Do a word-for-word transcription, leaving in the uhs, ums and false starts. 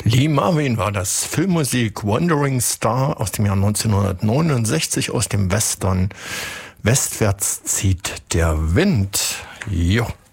Lee Marvin war das. Filmmusik Wandering Star aus dem Jahr neunzehnhundertneunundsechzig aus dem Western Westwärts zieht der Wind. Jo.